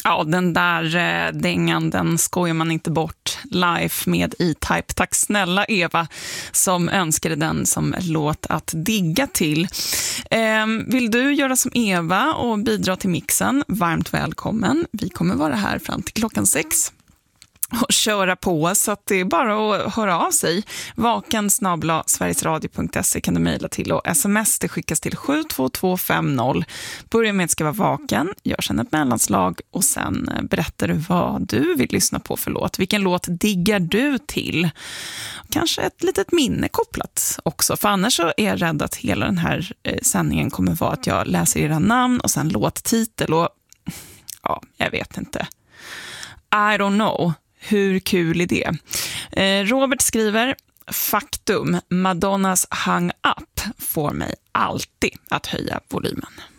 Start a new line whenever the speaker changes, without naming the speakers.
Ja, den där dängan, den skojar man inte bort. Life med E-Type. Tack snälla Eva som önskade den som låt att digga till. Vill du göra som Eva och bidra till mixen? Varmt välkommen. Vi kommer vara här fram till 6:00 och köra på, så att det är bara att höra av sig. vaken@sverigesradio.se kan du mejla till, och sms det skickas till 72250. Börja med att skriva vaken, gör sen ett mellanslag och sen berättar du vad du vill lyssna på för låt. Vilken låt diggar du till? Kanske ett litet minne kopplat också, för annars så är jag rädd att hela den här sändningen kommer vara att jag läser era namn och sen låttitel, och ja, jag vet inte. I don't know. Hur kul är det? Robert skriver: faktum, Madonnas Hang Up får mig alltid att höja volymen.